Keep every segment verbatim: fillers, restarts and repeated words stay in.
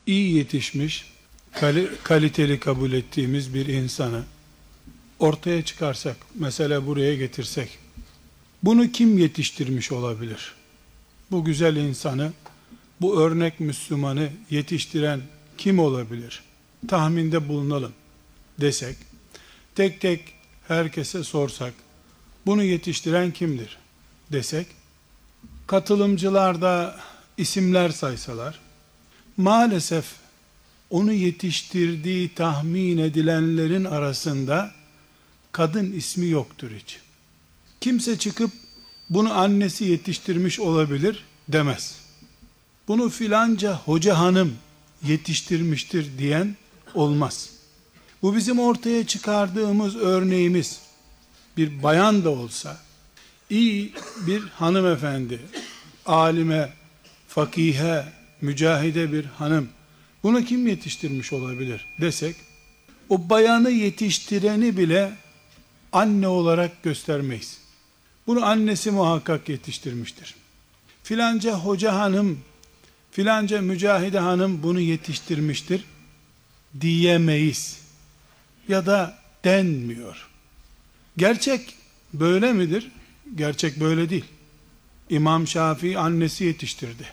iyi yetişmiş, kali- kaliteli kabul ettiğimiz bir insanı ortaya çıkarsak, mesela buraya getirsek, bunu kim yetiştirmiş olabilir? Bu güzel insanı, bu örnek Müslümanı yetiştiren kim olabilir? Tahminde bulunalım desek, tek tek herkese sorsak, bunu yetiştiren kimdir desek, katılımcılar da isimler saysalar, maalesef onu yetiştirdiği tahmin edilenlerin arasında kadın ismi yoktur hiç. Kimse çıkıp bunu annesi yetiştirmiş olabilir demez. Bunu filanca hoca hanım yetiştirmiştir diyen olmaz. Bu bizim ortaya çıkardığımız örneğimiz bir bayan da olsa, iyi bir hanımefendi, alime, fakihe, mücahide bir hanım, bunu kim yetiştirmiş olabilir desek, o bayanı yetiştireni bile anne olarak göstermeyiz. Bunu annesi muhakkak yetiştirmiştir. Filanca hoca hanım, filanca mücahide hanım bunu yetiştirmiştir diyemeyiz. Ya da denmiyor. Gerçek böyle midir? Gerçek böyle değil. İmam Şafii annesi yetiştirdi.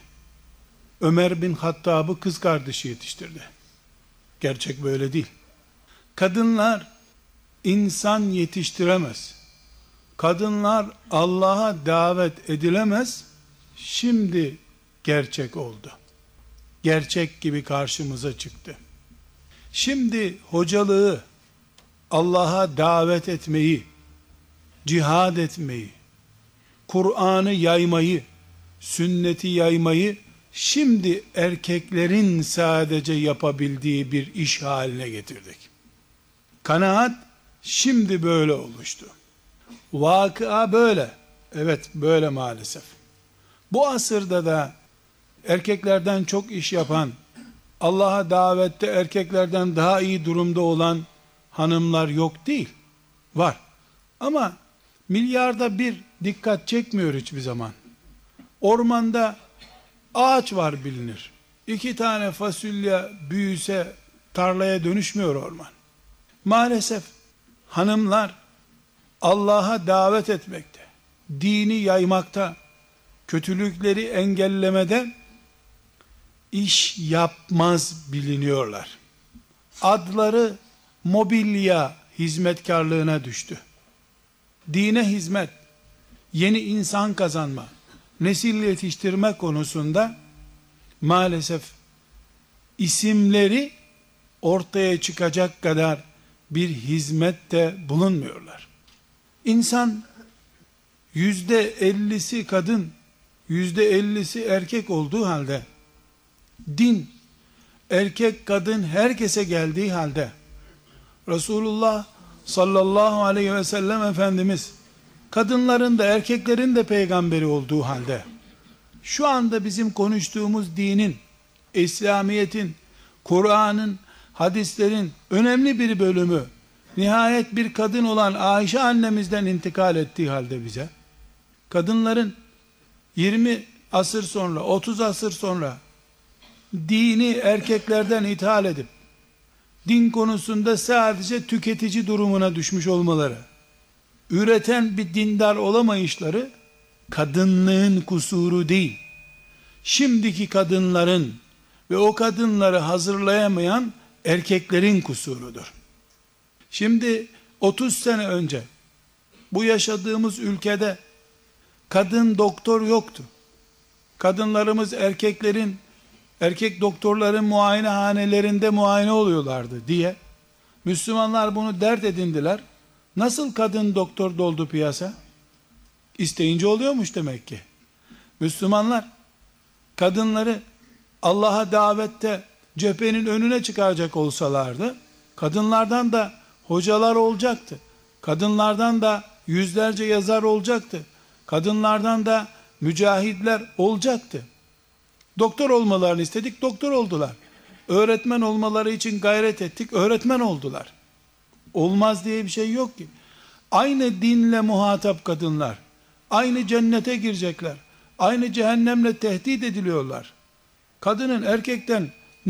Ömer bin Hattab'ı kız kardeşi yetiştirdi. Gerçek böyle değil. Kadınlar insan yetiştiremez. Kadınlar Allah'a davet edilemez. Şimdi gerçek oldu. Gerçek gibi karşımıza çıktı. Şimdi hocalığı, Allah'a davet etmeyi, cihad etmeyi, Kur'an'ı yaymayı, sünneti yaymayı şimdi erkeklerin sadece yapabildiği bir iş haline getirdik. Kanaat şimdi böyle oluştu. Vakıa böyle. Evet, böyle maalesef. Bu asırda da erkeklerden çok iş yapan, Allah'a davette erkeklerden daha iyi durumda olan hanımlar yok değil. Var. Ama milyarda bir dikkat çekmiyor hiçbir zaman. Ormanda ağaç var bilinir. İki tane fasulye büyüse tarlaya dönüşmüyor orman. Maalesef hanımlar Allah'a davet etmekte, dini yaymakta, kötülükleri engellemede iş yapmaz biliniyorlar. Adları mobilya hizmetkarlığına düştü. Dine hizmet, yeni insan kazanma, nesil yetiştirme konusunda maalesef isimleri ortaya çıkacak kadar bir hizmette bulunmuyorlar. İnsan yüzde ellisi kadın, yüzde ellisi erkek olduğu halde, din erkek kadın herkese geldiği halde, Resulullah sallallahu aleyhi ve sellem Efendimiz kadınların da erkeklerin de peygamberi olduğu halde, şu anda bizim konuştuğumuz dinin, İslamiyet'in, Kur'an'ın, hadislerin önemli bir bölümü nihayet bir kadın olan Ayşe annemizden intikal ettiği halde bize, kadınların yirmi asır sonra, otuz asır sonra dini erkeklerden ithal edip din konusunda sadece tüketici durumuna düşmüş olmaları, üreten bir dindar olamayışları kadınlığın kusuru değil, şimdiki kadınların ve o kadınları hazırlayamayan erkeklerin kusurudur. Şimdi otuz sene önce bu yaşadığımız ülkede kadın doktor yoktu. Kadınlarımız erkeklerin, erkek doktorların muayenehanelerinde muayene oluyorlardı diye Müslümanlar bunu dert edindiler. Nasıl kadın doktor doldu piyasa? İsteyince oluyormuş demek ki. Müslümanlar kadınları Allah'a davette cephenin önüne çıkaracak olsalardı, kadınlardan da hocalar olacaktı. Kadınlardan da yüzlerce yazar olacaktı. Kadınlardan da mücahitler olacaktı. Doktor olmalarını istedik, doktor oldular. Öğretmen olmaları için gayret ettik, öğretmen oldular. Olmaz diye bir şey yok ki. Aynı dinle muhatap kadınlar, aynı cennete girecekler, aynı cehennemle tehdit ediliyorlar. Kadının erkekten